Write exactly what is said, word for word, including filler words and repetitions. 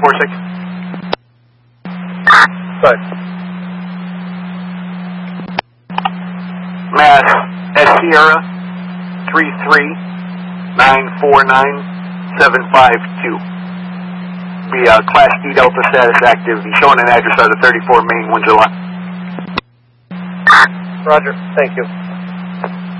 four six. Good. Mass S Sierra three three nine four nine seven five two. Be uh, Class D Delta status active. The showing an address of the thirty-four Main, Windsor line. Roger. Thank you.